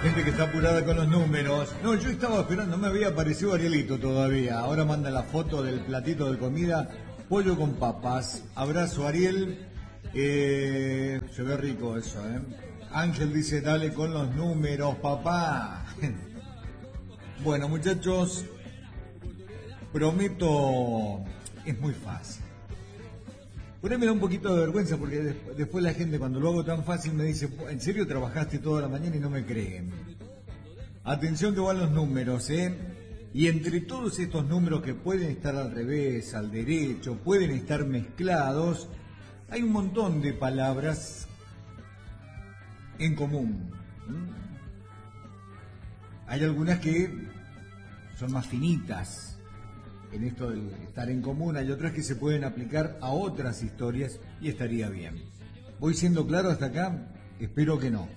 gente que está apurada con los números. No, yo estaba esperando, no me había aparecido Arielito todavía. Ahora manda la foto del platito de comida, pollo con papas. Abrazo, Ariel. Se ve rico eso, ¿eh? Ángel dice, dale con los números, papá. Bueno, muchachos, prometo, es muy fácil. Por ahí me da un poquito de vergüenza porque después la gente cuando lo hago tan fácil me dice, ¿en serio trabajaste toda la mañana y no me creen? Atención que van los números, ¿eh? Y entre todos estos números que pueden estar al revés, al derecho, pueden estar mezclados, hay un montón de palabras en común. Hay algunas que son más finitas en esto de estar en común, hay otras que se pueden aplicar a otras historias y estaría bien. ¿Voy siendo claro hasta acá? Espero que no.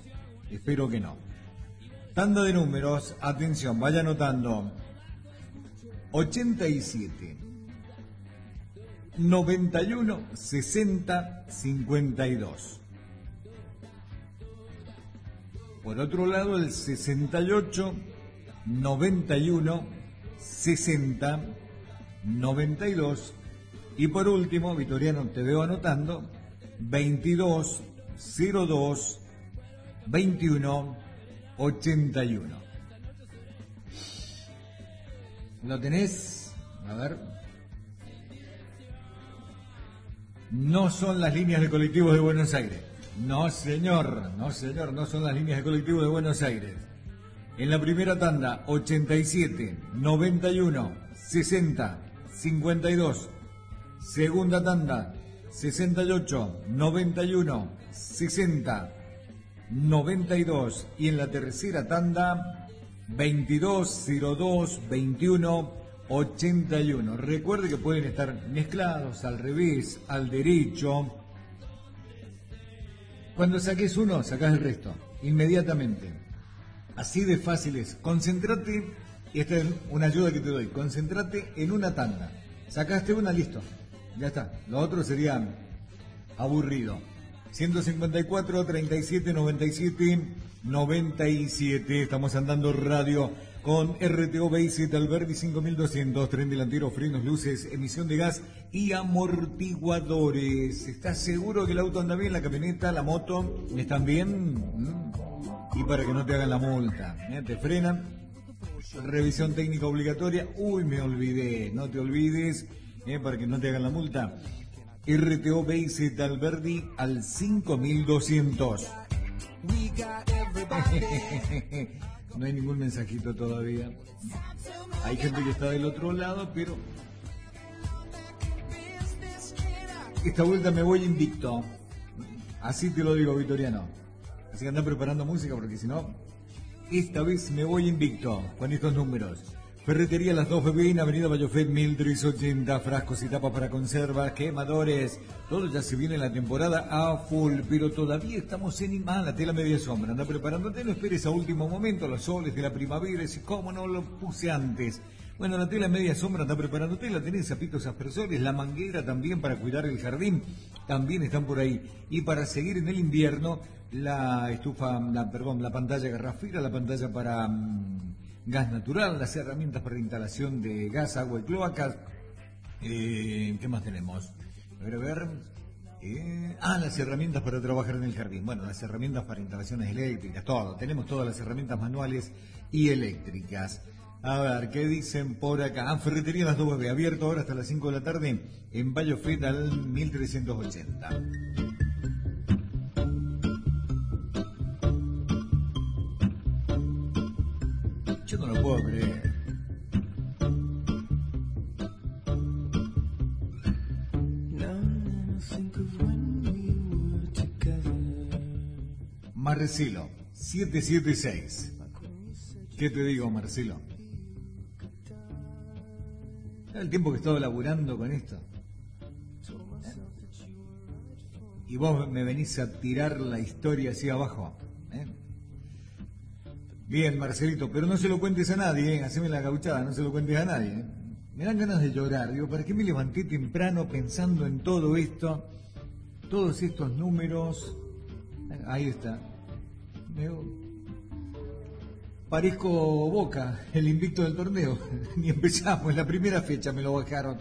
Tanda de números, atención, vaya anotando. 87, 91, 60, 52. Por otro lado, el 68, 91, 60, 92. Y por último, Vitoriano, te veo anotando, 22, 02, 21, 81. ¿Lo tenés? A ver. No son las líneas de colectivos de Buenos Aires. No señor, no son las líneas de colectivos de Buenos Aires. En la primera tanda, 87, 91, 60, 52. Segunda tanda, 68, 91, 60, 92. Y en la tercera tanda, 22, 02, 21, 81. Recuerde que pueden estar mezclados al revés, al derecho. Cuando saques uno, sacás el resto, inmediatamente. Así de fácil es. Concéntrate, y esta es una ayuda que te doy, concéntrate en una tanda. Sacaste una, listo, ya está. Lo otro sería aburrido. 154, 37, 97, 97. Estamos andando radio con RTO BZ Alberdi 5200, tren delantero, frenos, luces, emisión de gas y amortiguadores. ¿Estás seguro que el auto anda bien, la camioneta, la moto? ¿Están bien? Y para que no te hagan la multa, te frenan. Revisión técnica obligatoria. Uy, me olvidé, no te olvides, para que no te hagan la multa. RTO BZ Alberdi al 5200. No hay ningún mensajito todavía. Hay gente que está del otro lado, pero esta vuelta me voy invicto. Así te lo digo, Vitoriano. Así que anda preparando música porque si no, esta vez me voy invicto con estos números. Ferretería Las Dos Bebé en Avenida Bayofet 1380, frascos y tapas para conservas, quemadores, todo ya se viene la temporada a full, pero todavía estamos en la tela media sombra, anda preparándote, no esperes a último momento, los soles de la primavera, y cómo no lo puse antes. Bueno, la tela media sombra anda preparándote, la tenés, zapitos aspersores, la manguera también para cuidar el jardín, también están por ahí. Y para seguir en el invierno, la pantalla garrafera, la pantalla para gas natural, las herramientas para instalación de gas, agua y cloacas. ¿Qué más tenemos? A ver. Las herramientas para trabajar en el jardín. Bueno, las herramientas para instalaciones eléctricas, todo. Tenemos todas las herramientas manuales y eléctricas. A ver, ¿qué dicen por acá? Ferretería Las Dos Bebé, abierto ahora hasta las 5 de la tarde en Bayofet al 1380. Yo no lo puedo creer. Marcelo, 776. ¿Qué te digo, Marcelo? El tiempo que he estado laburando con esto. Y vos me venís a tirar la historia así abajo. Bien, Marcelito, pero no se lo cuentes a nadie, haceme la gauchada, no se lo cuentes a nadie. Me dan ganas de llorar, digo, ¿para qué me levanté temprano pensando en todo esto? Todos estos números. Ahí está. Parezco Boca, el invicto del torneo. Ni empezamos, en la primera fecha me lo bajaron.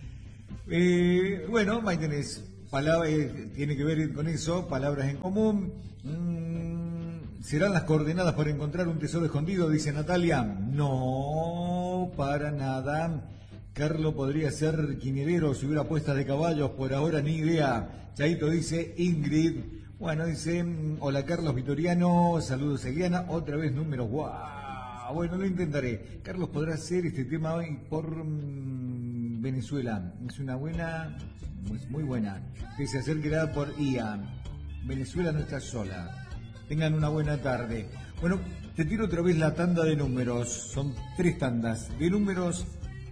Bueno, ahí tenés, tiene que ver con eso, palabras en común. ¿Serán las coordenadas para encontrar un tesoro escondido? Dice Natalia. No, para nada. Carlos podría ser quinelero si hubiera apuestas de caballos, por ahora ni idea. Chaito dice Ingrid. Bueno, dice, hola Carlos Vitoriano, saludos Eliana, otra vez números, guau, bueno, lo intentaré. Carlos podrá hacer este tema hoy por Venezuela, es una buena, es muy buena, que se acercará por IA. Venezuela no está sola. Tengan una buena tarde. Bueno, te tiro otra vez la tanda de números, son 3 tandas de números.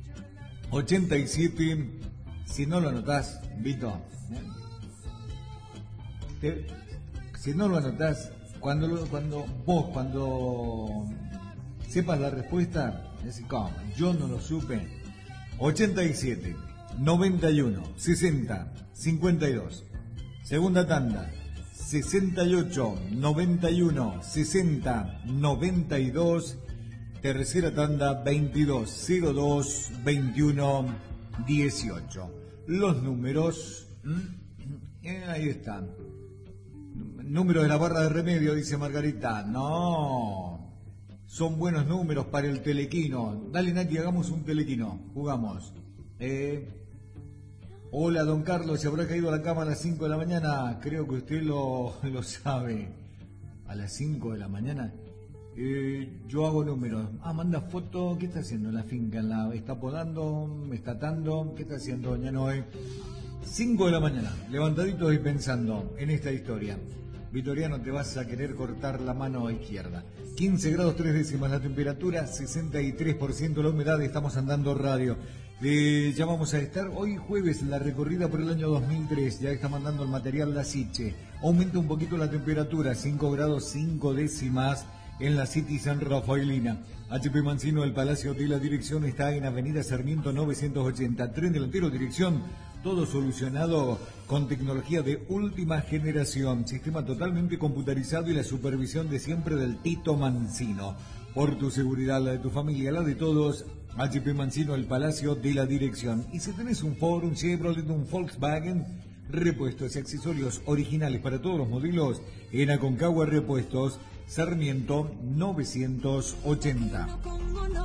87, si no lo anotás, Vito, si no lo anotás, cuando sepas la respuesta, decís, ¿cómo? Yo no lo supe. 87, 91, 60, 52. Segunda tanda, 68, 91, 60, 92. Tercera tanda, 22, 02, 21, 18. Los números, ahí están. Número de la barra de remedio, dice Margarita. No, son buenos números para el telequino. Dale, Nati, hagamos un telequino. Jugamos. Hola, don Carlos, ¿se habrá caído a la cama a las 5 de la mañana? Creo que usted lo sabe. ¿A las 5 de la mañana? Yo hago números. Manda foto. ¿Qué está haciendo en la finca? ¿Está podando? ¿Está atando? ¿Qué está haciendo doña Noé? 5 de la mañana, levantaditos y pensando en esta historia. Vitoriano, te vas a querer cortar la mano izquierda. 15 grados 3 décimas la temperatura, 63% la humedad, estamos andando radio. Ya vamos a estar hoy jueves en la recorrida por el año 2003, ya está mandando el material La Siche. Aumenta un poquito la temperatura, 5 grados 5 décimas en la City San Rafaelina. HP Mancino, el Palacio de la Dirección, está en Avenida Sarmiento 980. Tren delantero, dirección, todo solucionado con tecnología de última generación. Sistema totalmente computarizado y la supervisión de siempre del Tito Mancino. Por tu seguridad, la de tu familia, la de todos, HP Mancino, el Palacio de la Dirección. Y si tenés un Ford, un Chevrolet, un Volkswagen, repuestos y accesorios originales para todos los modelos en Aconcagua Repuestos, Sarmiento 980.